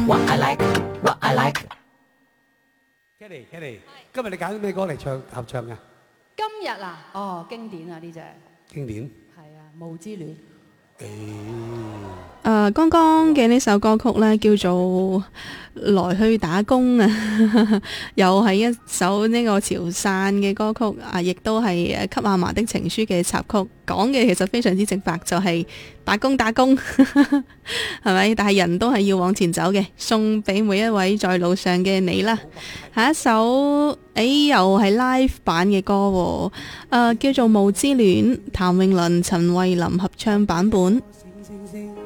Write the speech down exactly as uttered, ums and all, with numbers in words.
What I like, what I like。 Kelly，Kelly，今日你揀咩歌嚟唱合唱㗎？ 今日啊，哦，經典啊呢隻， 經典。 係啊，霧之戀。 誒， 誒，剛剛嘅呢首歌曲呢，叫做《來去打工》啊，又係一首呢個潮汕嘅歌曲啊，亦都係誒給阿嫲的情書嘅插曲，講嘅其實非常之直白，就係打工打工，係咪？但係人都係要往前走嘅，送俾每一位在路上嘅你啦。下一首誒又係 live 版嘅歌喎，誒叫做《霧之戀》，譚詠麟、陳慧琳合唱版本。 星星